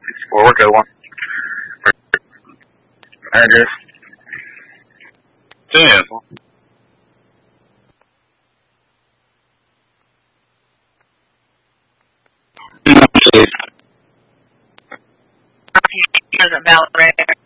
Well, we're good one. Andrew. Tim. About rare.